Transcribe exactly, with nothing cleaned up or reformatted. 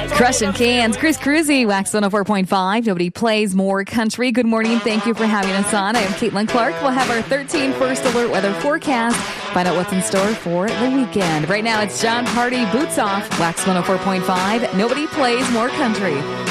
Crushing cans. Chris Cruzy, Wax one oh four point five. Nobody plays more country. Good morning. Thank you for having us on. I am Caitlin Clark. We'll have our thirteen first alert weather forecast. Find out what's in store for the weekend. Right now, it's John Party, Boots Off. Wax one oh four point five. Nobody plays more country.